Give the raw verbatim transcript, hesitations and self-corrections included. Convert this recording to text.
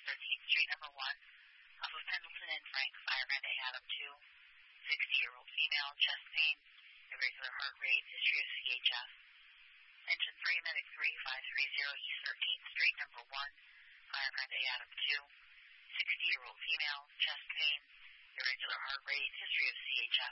thirteenth Street, number one. Off of Pendleton and Frank, fireman A. Adam two, sixty-year-old female, chest pain, irregular heart rate, history of C H F. Engine three, medic three, five three zero East thirteenth Street, number one. Fireman A. Adam two, sixty-year-old female, chest pain, irregular heart rate, history of C H F.